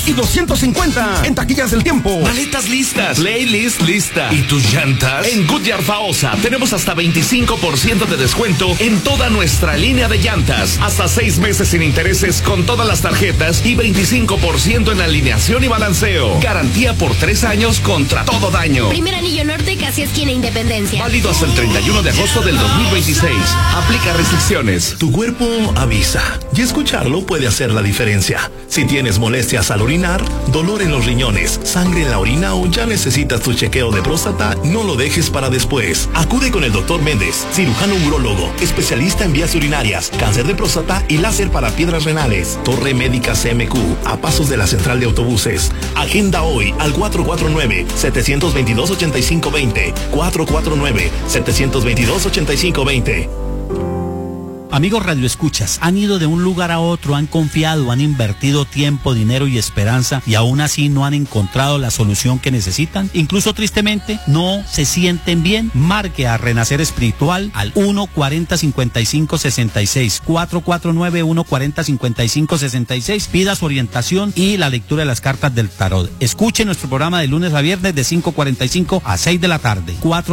y 250 en taquillas del Tiempo. Maletas listas, playlist lista. ¿Y tus llantas? En Goodyear Faosa tenemos hasta 25% de descuento en toda nuestra línea de llantas. Hasta 6 meses sin intereses con todas las tarjetas y 25% en alineación y balanceo. Garantía por 3 años contra todo daño. Primer anillo norte, casi esquina Independencia. Válido hasta el 31 de agosto del 2026. Aplica restricciones. Tu cuerpo avisa y escucharlo puede hacer la diferencia. Si tienes molestias al orinar, dolor en los riñones, sangre en la orina o ya necesitas tu chequeo de próstata, no lo dejes para después. Acude con el Dr. Méndez, cirujano urólogo, especialista en vías urinarias, cáncer de próstata y láser para piedras renales. Torre Médica CMQ, a pasos de la central de autobuses. Agenda hoy al 449-722-8520. 449-722-8520. Amigos radioescuchas, han ido de un lugar a otro, han confiado, han invertido tiempo, dinero y esperanza y aún así no han encontrado la solución que necesitan. Incluso tristemente no se sienten bien. Marque a Renacer Espiritual al 140-5566, 449-140-5566. Pida su orientación y la lectura de las cartas del tarot. Escuche nuestro programa de lunes a viernes de 5:45 a 6 de la tarde.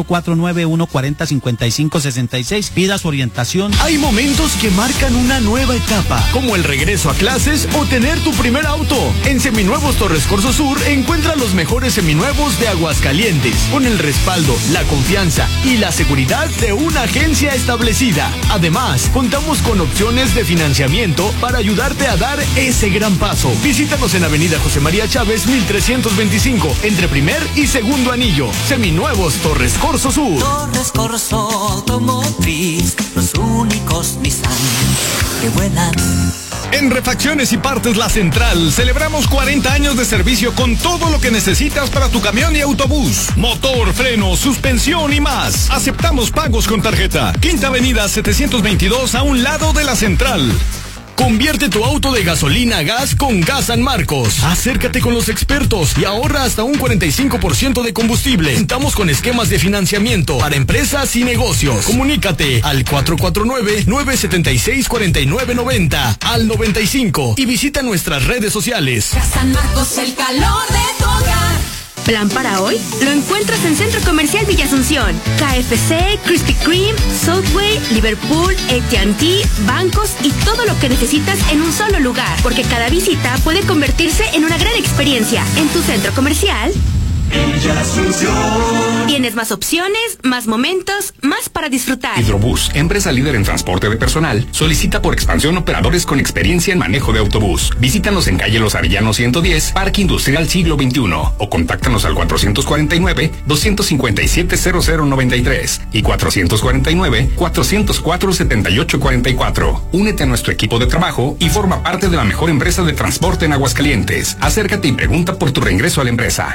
449-140-5566. Pida su orientación. Hay momentos que marcan una nueva etapa, como el regreso a clases o tener tu primer auto. En Seminuevos Torres Corso Sur encuentra los mejores seminuevos de Aguascalientes, con el respaldo, la confianza y la seguridad de una agencia establecida. Además, contamos con opciones de financiamiento para ayudarte a dar ese gran paso. Visítanos en Avenida José María Chávez 1325, entre primer y segundo anillo. Seminuevos Torres Corso Sur. Torres Corso Automotriz, los únicos Nissan que vuelan. En Refacciones y Partes La Central celebramos 40 años de servicio con todo lo que necesitas para tu camión y autobús. Motor, freno, suspensión y más. Aceptamos pagos con tarjeta. Quinta Avenida 722 a un lado de La Central. Convierte tu auto de gasolina a gas con Gas San Marcos. Acércate con los expertos y ahorra hasta un 45% de combustible. Contamos con esquemas de financiamiento para empresas y negocios. Comunícate al 449-976-4990 al 95 y visita nuestras redes sociales. Gas San Marcos, el calor de tu hogar. ¿Plan para hoy? Lo encuentras en Centro Comercial Villa Asunción. KFC, Krispy Kreme, Subway, Liverpool, AT&T, bancos y todo lo que necesitas en un solo lugar. Porque cada visita puede convertirse en una gran experiencia. En tu centro comercial Villa Asunción. tienes más opciones, más momentos, más para disfrutar. Hidrobús, empresa líder en transporte de personal, solicita por expansión operadores con experiencia en manejo de autobús. Visítanos en calle Los Arellanos 110, Parque Industrial Siglo XXI, o contáctanos al 449-257-0093 y 449-404-7844. Únete a nuestro equipo de trabajo y forma parte de la mejor empresa de transporte en Aguascalientes. Acércate y pregunta por tu reingreso a la empresa.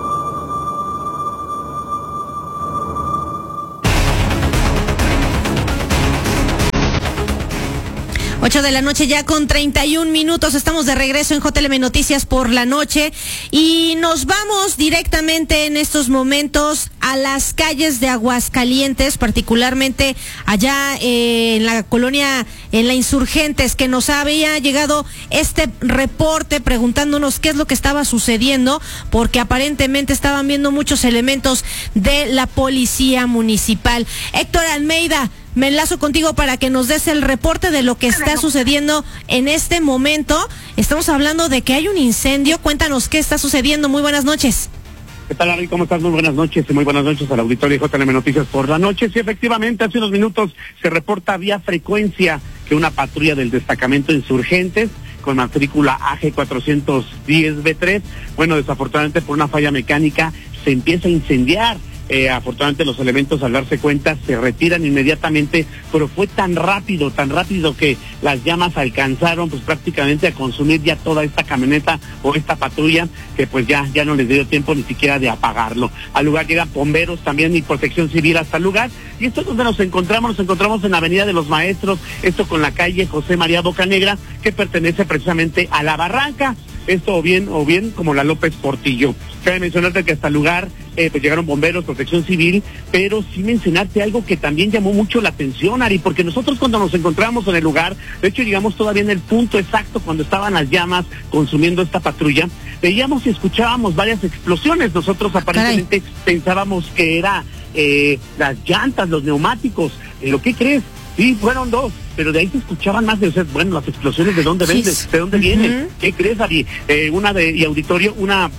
8 de la noche ya con 31 minutos. Estamos de regreso en JLM Noticias por la noche y nos vamos directamente en estos momentos a las calles de Aguascalientes, particularmente allá en la colonia, en la Insurgentes, que nos había llegado este reporte preguntándonos qué es lo que estaba sucediendo, porque aparentemente estaban viendo muchos elementos de la policía municipal. Héctor Almeida, me enlazo contigo para que nos des el reporte de lo que está sucediendo en este momento. Estamos hablando de que hay un incendio. Cuéntanos qué está sucediendo. Muy buenas noches. ¿Qué tal, Ari? ¿Cómo estás? Muy buenas noches y muy buenas noches al auditorio de JLM Noticias por la noche. Sí, efectivamente, hace unos minutos se reporta vía frecuencia que una patrulla del destacamento Insurgentes con matrícula AG 410B3, bueno, desafortunadamente por una falla mecánica se empieza a incendiar. Afortunadamente los elementos al darse cuenta se retiran inmediatamente, pero fue tan rápido que las llamas alcanzaron pues prácticamente a consumir ya toda esta camioneta o esta patrulla, que pues ya no les dio tiempo ni siquiera de apagarlo. Al lugar llegan bomberos también y protección civil hasta el lugar, y esto es donde nos encontramos en Avenida de los Maestros, esto con la calle José María Bocanegra, que pertenece precisamente a La Barranca. Esto o bien como la López Portillo. Cabe mencionarte que hasta el lugar pues llegaron bomberos, protección civil, pero sí mencionarte algo que también llamó mucho la atención, Ari, porque nosotros cuando nos encontramos en el lugar, de hecho llegamos todavía en el punto exacto cuando estaban las llamas consumiendo esta patrulla, veíamos y escuchábamos varias explosiones. Nosotros aparentemente pensábamos que era las llantas, los neumáticos. ¿Lo que crees? Sí, fueron 2, pero de ahí se escuchaban más de, bueno, las explosiones, ¿de dónde vendes? ¿De dónde vienen? ¿Qué crees, Ari? Y auditorio,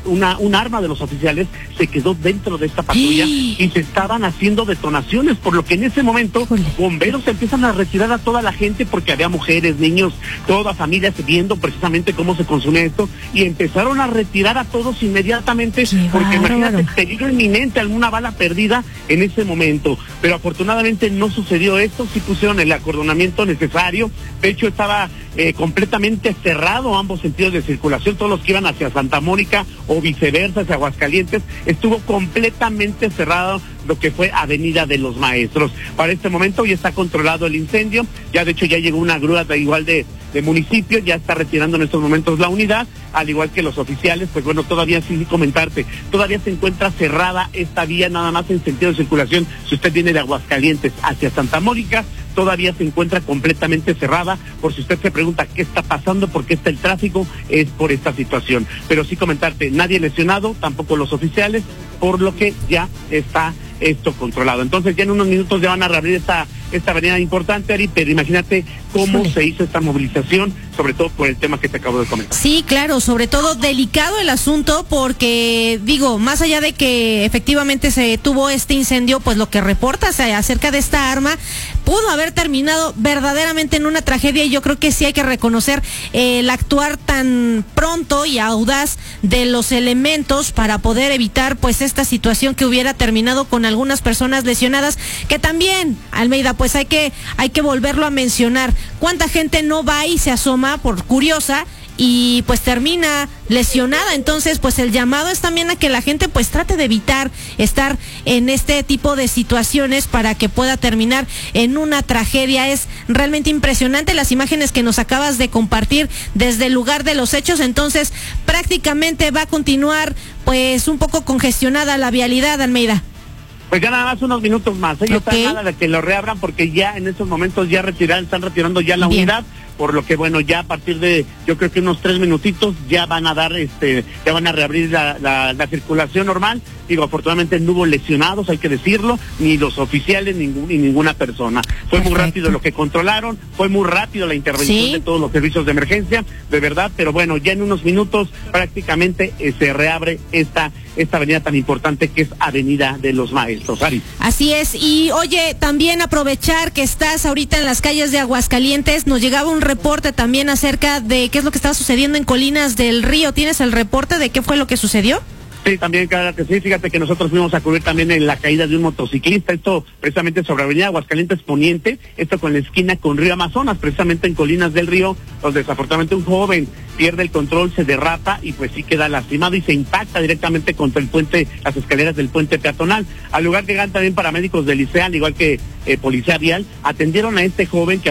un arma de los oficiales se quedó dentro de esta patrulla y se estaban haciendo detonaciones, por lo que en ese momento bomberos empiezan a retirar a toda la gente porque había mujeres, niños, toda familia viendo precisamente cómo se consume esto, y empezaron a retirar a todos inmediatamente porque imagínate, peligro inminente, alguna bala perdida en ese momento, pero afortunadamente no sucedió esto. Sí pusieron el acordonamiento necesario. De hecho estaba completamente cerrado ambos sentidos de circulación, todos los que iban hacia Santa Mónica o viceversa hacia Aguascalientes, estuvo completamente cerrado lo que fue Avenida de los Maestros. Para este momento ya está controlado el incendio, ya de hecho ya llegó una grúa de municipio, ya está retirando en estos momentos la unidad, al igual que los oficiales. Pues bueno, todavía sí comentarte, todavía se encuentra cerrada esta vía nada más en sentido de circulación. Si usted viene de Aguascalientes hacia Santa Mónica, todavía se encuentra completamente cerrada. Por si usted se pregunta qué está pasando, por qué está el tráfico, es por esta situación. Pero sí comentarte, nadie lesionado, tampoco los oficiales, por lo que ya está esto controlado. Entonces ya en unos minutos ya van a reabrir esta avenida importante, Ari, pero imagínate cómo se hizo esta movilización, sobre todo por el tema que te acabo de comentar. Sí, claro, sobre todo delicado el asunto porque, digo, más allá de que efectivamente se tuvo este incendio, pues lo que reportas acerca de esta arma pudo haber terminado verdaderamente en una tragedia, y yo creo que sí hay que reconocer el actuar tan pronto y audaz de los elementos para poder evitar pues esta situación que hubiera terminado con algunas personas lesionadas, que también, Almeida, pues hay que volverlo a mencionar. ¿Cuánta gente no va y se asoma por curiosa y pues termina lesionada? Entonces pues el llamado es también a que la gente pues trate de evitar estar en este tipo de situaciones para que pueda terminar en una tragedia. Es realmente impresionante las imágenes que nos acabas de compartir desde el lugar de los hechos. Entonces prácticamente va a continuar pues un poco congestionada la vialidad, Almeida. Pues ya nada más unos minutos más, ellos están nada de que lo reabran, porque ya en estos momentos ya están retirando ya la unidad, por lo que bueno, ya a partir de, yo creo que unos 3 minutitos ya van a dar, ya van a reabrir la circulación normal. Digo, afortunadamente no hubo lesionados, hay que decirlo, ni los oficiales, ni ninguna persona. Fue muy rápido lo que controlaron, fue muy rápido la intervención de todos los servicios de emergencia, de verdad, pero bueno, ya en unos minutos prácticamente se reabre esta avenida tan importante que es Avenida de los Maestros, Ari. Así es, y oye, también aprovechar que estás ahorita en las calles de Aguascalientes, nos llegaba un reporte también acerca de qué es lo que estaba sucediendo en Colinas del Río. ¿Tienes el reporte de qué fue lo que sucedió? Sí, también, claro que sí. Fíjate que nosotros fuimos a cubrir también en la caída de un motociclista, esto precisamente sobre Avenida Aguascalientes Poniente, esto con la esquina con Río Amazonas, precisamente en Colinas del Río, donde desafortunadamente un joven pierde el control, se derrapa y pues sí queda lastimado y se impacta directamente contra el puente, las escaleras del puente peatonal. Al lugar llegan también paramédicos del ICEA, al igual que policía vial, atendieron a este joven que